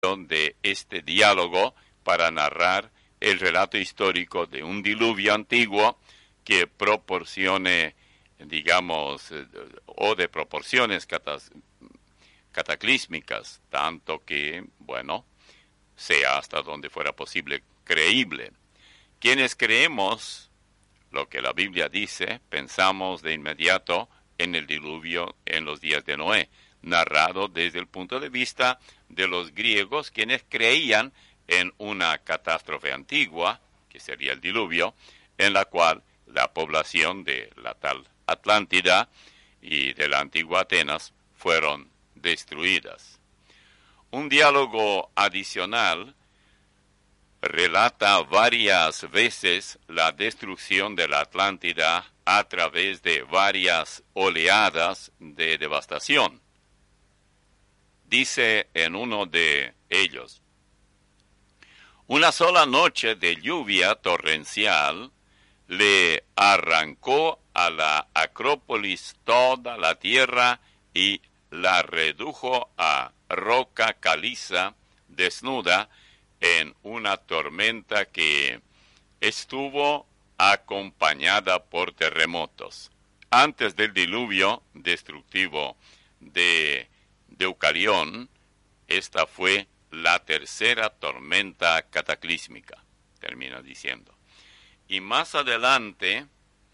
de este diálogo para narrar el relato histórico de un diluvio antiguo que proporcione, digamos, o de proporciones cataclísmicas, tanto que, bueno, sea hasta donde fuera posible creíble. Quienes creemos lo que la Biblia dice, pensamos de inmediato en el diluvio en los días de Noé, narrado desde el punto de vista de los griegos, quienes creían en una catástrofe antigua, que sería el diluvio, en la cual la población de la tal Atlántida y de la antigua Atenas fueron destruidas. Un diálogo adicional relata varias veces la destrucción de la Atlántida a través de varias oleadas de devastación. Dice en uno de ellos: una sola noche de lluvia torrencial le arrancó a la Acrópolis toda la tierra y la redujo a roca caliza desnuda en una tormenta que estuvo acompañada por terremotos. Antes del diluvio destructivo de Deucalión, esta fue la tercera tormenta cataclísmica, termina diciendo. Y más adelante,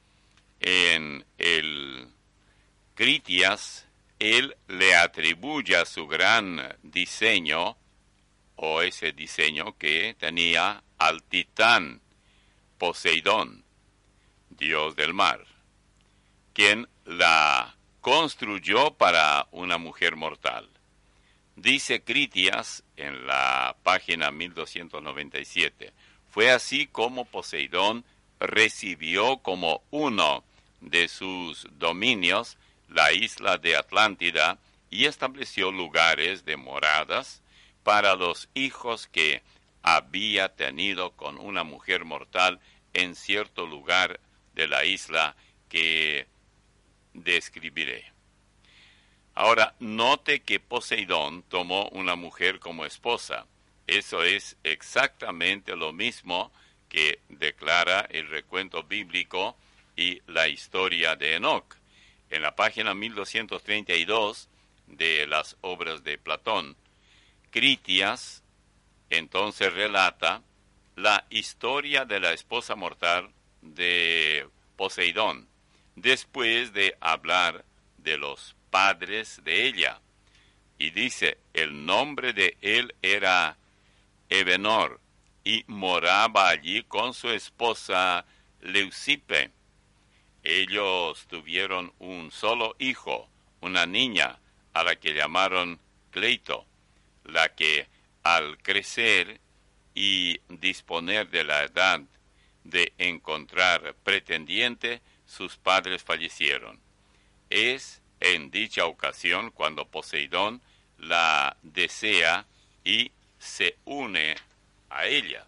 en el Critias, él le atribuye a su gran diseño, o ese diseño que tenía al titán Poseidón, dios del mar, quien la construyó para una mujer mortal. Dice Critias en la página 1297, fue así como Poseidón recibió como uno de sus dominios la isla de Atlántida y estableció lugares de moradas para los hijos que había tenido con una mujer mortal en cierto lugar de la isla que describiré. Ahora, note que Poseidón tomó una mujer como esposa. Eso es exactamente lo mismo que declara el recuento bíblico y la historia de Enoc. En la página 1232 de las obras de Platón, Critias entonces relata la historia de la esposa mortal de Poseidón, después de hablar de los padres de ella. Y dice, el nombre de él era Evenor, y moraba allí con su esposa Leucippe. Ellos tuvieron un solo hijo, una niña, a la que llamaron Cleito, la que al crecer y disponer de la edad de encontrar pretendiente, sus padres fallecieron. Es en dicha ocasión cuando Poseidón la desea y se une a ella.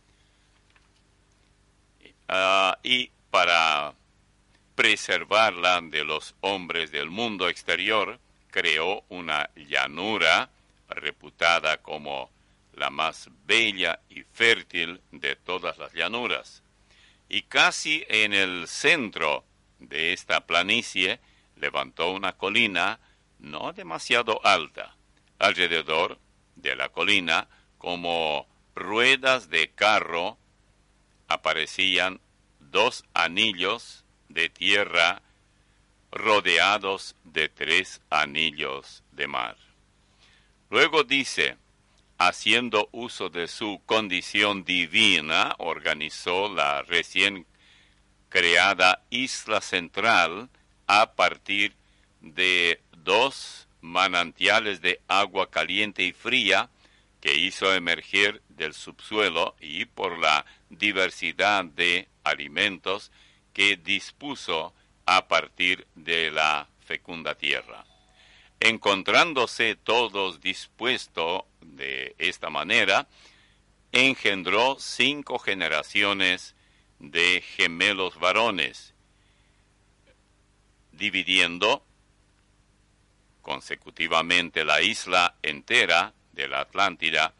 Y para preservarla de los hombres del mundo exterior, creó una llanura reputada como la más bella y fértil de todas las llanuras. Y casi en el centro de esta planicie levantó una colina no demasiado alta. Alrededor de la colina, como ruedas de carro, aparecían 2 anillos de tierra rodeados de 3 anillos de mar. Luego dice, haciendo uso de su condición divina, organizó la recién creada isla central a partir de 2 manantiales de agua caliente y fría que hizo emerger del subsuelo y por la diversidad de alimentos que dispuso a partir de la fecunda tierra. Encontrándose todos dispuestos de esta manera, engendró 5 generaciones de gemelos varones, dividiendo consecutivamente la isla entera de la Atlántida